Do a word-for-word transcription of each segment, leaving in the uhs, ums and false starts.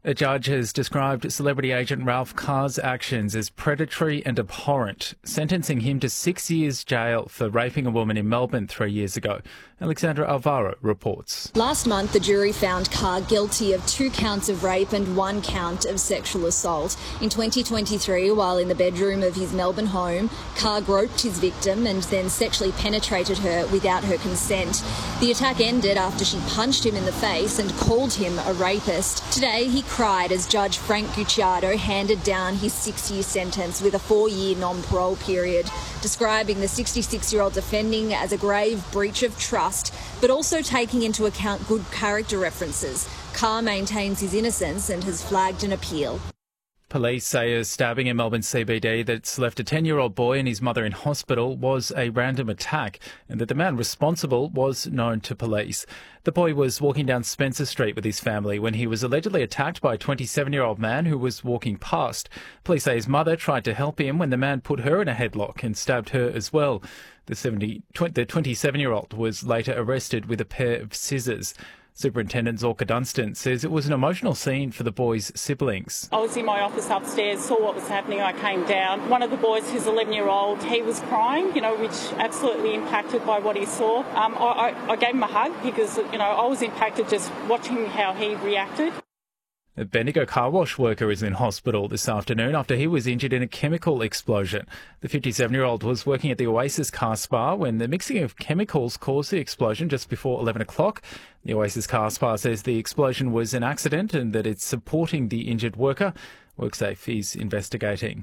A judge has described celebrity agent Ralph Carr's actions as predatory and abhorrent, sentencing him to six years jail for raping a woman in Melbourne three years ago. Alexandra Alvaro reports. Last month, the jury found Carr guilty of two counts of rape and one count of sexual assault. In twenty twenty-three, while in the bedroom of his Melbourne home, Carr groped his victim and then sexually penetrated her without her consent. The attack ended after she punched him in the face and called him a rapist. Today, he cried as Judge Frank Gucciardo handed down his six-year sentence with a four-year non-parole period, describing the sixty-six-year-old offending as a grave breach of trust, but also taking into account good character references. Carr maintains his innocence and has flagged an appeal. Police say a stabbing in Melbourne C B D that's left a ten-year-old boy and his mother in hospital was a random attack, and that the man responsible was known to police. The boy was walking down Spencer Street with his family when he was allegedly attacked by a twenty-seven-year-old man who was walking past. Police say his mother tried to help him when the man put her in a headlock and stabbed her as well. The twenty-seven-year-old was later arrested with a pair of scissors. Superintendent Zorka Dunstan says it was an emotional scene for the boys' siblings. I was in my office upstairs, saw what was happening, I came down. One of the boys, who's eleven-year-old, he was crying, you know, which absolutely impacted by what he saw. Um, I, I, I gave him a hug because, you know, I was impacted just watching how he reacted. A Bendigo car wash worker is in hospital this afternoon after he was injured in a chemical explosion. The fifty-seven-year-old was working at the Oasis Car Spa when the mixing of chemicals caused the explosion just before eleven o'clock. The Oasis Car Spa says the explosion was an accident and that it's supporting the injured worker. WorkSafe is investigating.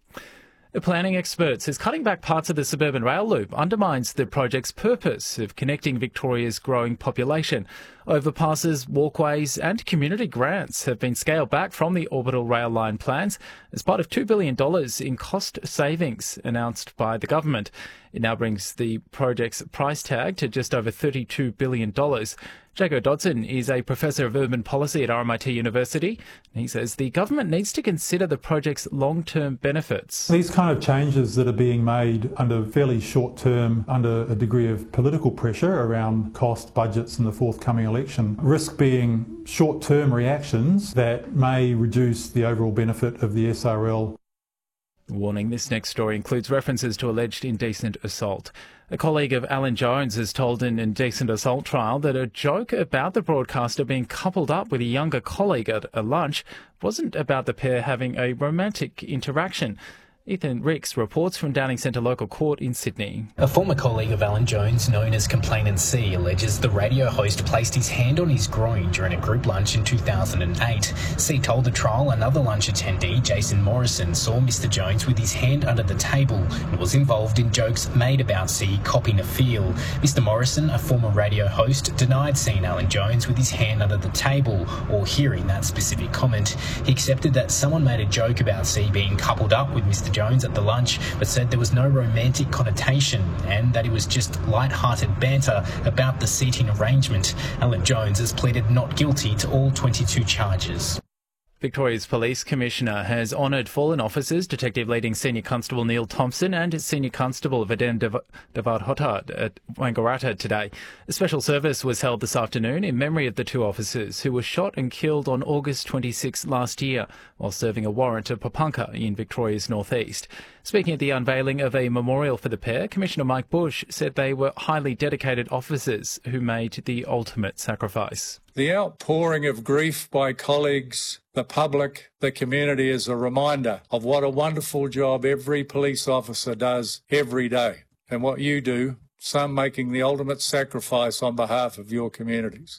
A planning expert says cutting back parts of the suburban rail loop undermines the project's purpose of connecting Victoria's growing population. Overpasses, walkways and community grants have been scaled back from the orbital rail line plans as part of two billion dollars in cost savings announced by the government. It now brings the project's price tag to just over thirty-two billion dollars. Jago Dodson is a professor of urban policy at R M I T University. He says the government needs to consider the project's long-term benefits. These kind of changes that are being made under fairly short-term, under a degree of political pressure around cost, budgets and the forthcoming election, risk being short-term reactions that may reduce the overall benefit of the S R L. Warning, this next story includes references to alleged indecent assault. A colleague of Alan Jones has told an indecent assault trial that a joke about the broadcaster being coupled up with a younger colleague at a lunch wasn't about the pair having a romantic interaction. Ethan Ricks reports from Downing Centre Local Court in Sydney. A former colleague of Alan Jones, known as Complainant C, alleges the radio host placed his hand on his groin during a group lunch in two thousand eight. C told the trial another lunch attendee, Jason Morrison, saw Mister Jones with his hand under the table and was involved in jokes made about C copping a feel. Mister Morrison, a former radio host, denied seeing Alan Jones with his hand under the table or hearing that specific comment. He accepted that someone made a joke about C being coupled up with Mister Jones at the lunch, but said there was no romantic connotation and that it was just light-hearted banter about the seating arrangement. Alan Jones has pleaded not guilty to all twenty-two charges. Victoria's Police Commissioner has honoured fallen officers, Detective Leading Senior Constable Neil Thompson and Senior Constable Vaden Devardhota at Wangaratta today. A special service was held this afternoon in memory of the two officers who were shot and killed on August twenty-sixth last year while serving a warrant at Papunka in Victoria's northeast. Speaking at the unveiling of a memorial for the pair, Commissioner Mike Bush said they were highly dedicated officers who made the ultimate sacrifice. The outpouring of grief by colleagues, the public, the community is a reminder of what a wonderful job every police officer does every day, and what you do, some making the ultimate sacrifice on behalf of your communities.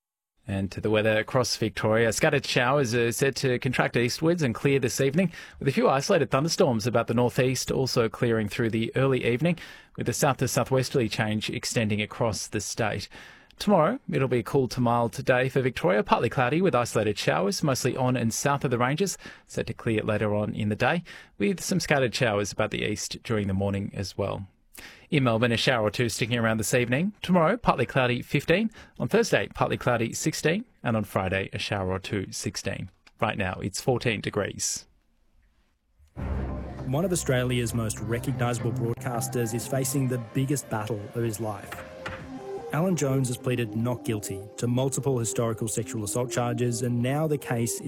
And to the weather across Victoria, scattered showers are set to contract eastwards and clear this evening, with a few isolated thunderstorms about the northeast also clearing through the early evening, with the south to southwesterly change extending across the state. Tomorrow, it'll be a cool to mild day for Victoria, partly cloudy with isolated showers, mostly on and south of the ranges, set to clear later on in the day, with some scattered showers about the east during the morning as well. In Melbourne, a shower or two sticking around this evening. Tomorrow, partly cloudy fifteen. On Thursday, partly cloudy sixteen. And on Friday, a shower or two sixteen. Right now, it's fourteen degrees. One of Australia's most recognisable broadcasters is facing the biggest battle of his life. Alan Jones has pleaded not guilty to multiple historical sexual assault charges, and now the case